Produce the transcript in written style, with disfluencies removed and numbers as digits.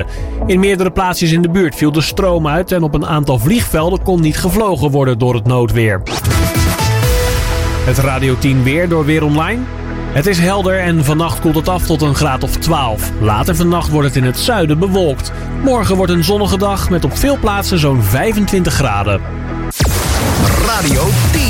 In meerdere plaatsjes in de buurt viel de stroom uit en op een aantal vliegvelden kon niet gevlogen worden door het noodweer. Het Radio 10 weer door Weer Online. Het is helder en vannacht koelt het af tot een graad of 12. Later vannacht wordt het in het zuiden bewolkt. Morgen wordt een zonnige dag met op veel plaatsen zo'n 25 graden. Radio 10.